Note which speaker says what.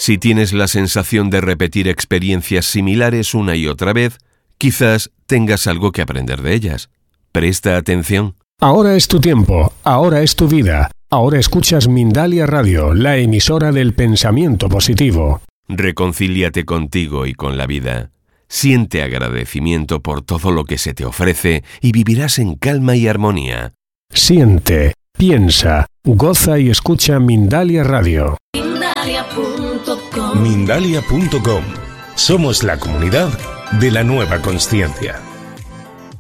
Speaker 1: Si tienes la sensación de repetir experiencias similares una y otra vez, quizás tengas algo que aprender de ellas. Presta atención.
Speaker 2: Ahora es tu tiempo, ahora es tu vida. Ahora escuchas Mindalia Radio, la emisora del pensamiento positivo.
Speaker 1: Reconcíliate contigo y con la vida. Siente agradecimiento por todo lo que se te ofrece y vivirás en calma y armonía.
Speaker 2: Siente, piensa, goza y escucha Mindalia Radio.
Speaker 3: Mindalia.com. Somos la comunidad de la nueva consciencia.